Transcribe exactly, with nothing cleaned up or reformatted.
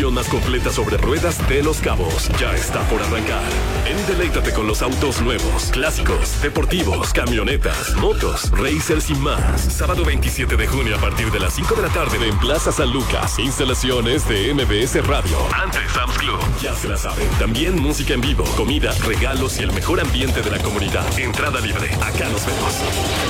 exposición más completa sobre ruedas de Los Cabos ya está por arrancar. Ven y deleítate con los autos nuevos, clásicos, deportivos, camionetas, motos, racers y más. Sábado veintisiete de junio a partir de las cinco de la tarde en Plaza San Lucas. Instalaciones de M B S Radio. Antes Sam's Club. Ya se la saben. También música en vivo, comida, regalos y el mejor ambiente de la comunidad. Entrada libre. Acá nos vemos.